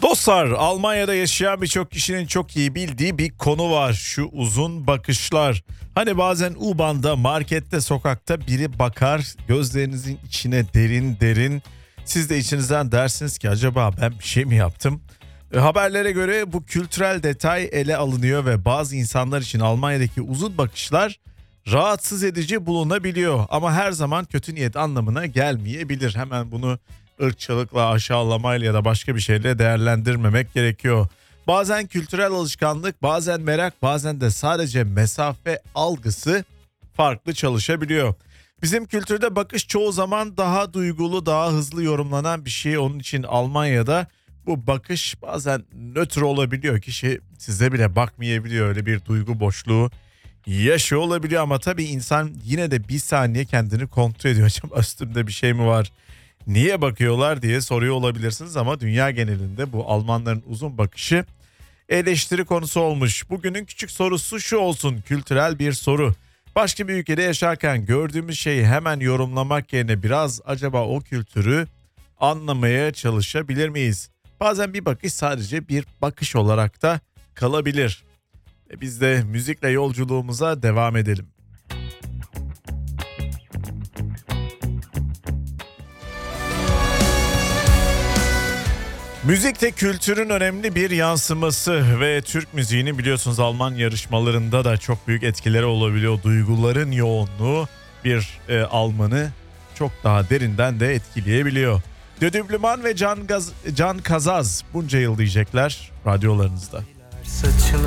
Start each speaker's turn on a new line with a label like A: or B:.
A: Dostlar, Almanya'da yaşayan birçok kişinin çok iyi bildiği bir konu var. Şu uzun bakışlar. Hani bazen U-Bahn'da, markette, sokakta biri bakar gözlerinizin içine derin derin. Siz de içinizden dersiniz ki acaba ben bir şey mi yaptım? Haberlere göre bu kültürel detay ele alınıyor ve bazı insanlar için Almanya'daki uzun bakışlar rahatsız edici bulunabiliyor. Ama her zaman kötü niyet anlamına gelmeyebilir. Hemen bunu ırkçılıkla, aşağılamayla ya da başka bir şeyle değerlendirmemek gerekiyor. Bazen kültürel alışkanlık, bazen merak, bazen de sadece mesafe algısı farklı çalışabiliyor. Bizim kültürde bakış çoğu zaman daha duygulu, daha hızlı yorumlanan bir şey. Onun için Almanya'da bu bakış bazen nötr olabiliyor. Kişi size bile bakmayabiliyor. Öyle bir duygu boşluğu yaşıyor olabiliyor ama tabii insan yine de bir saniye kendini kontrol ediyor. Acaba üstümde bir şey mi var? Niye bakıyorlar diye soruyor olabilirsiniz ama dünya genelinde bu Almanların uzun bakışı eleştiri konusu olmuş. Bugünün küçük sorusu şu olsun, kültürel bir soru. Başka bir ülkede yaşarken gördüğümüz şeyi hemen yorumlamak yerine biraz acaba o kültürü anlamaya çalışabilir miyiz? Bazen bir bakış sadece bir bakış olarak da kalabilir. Biz de müzikle yolculuğumuza devam edelim. Müzik de kültürün önemli bir yansıması ve Türk müziğini biliyorsunuz Alman yarışmalarında da çok büyük etkileri olabiliyor. Duyguların yoğunluğu bir Almanı çok daha derinden de etkileyebiliyor. Dödüblüman ve Can Kazaz bunca yıl diyecekler radyolarınızda.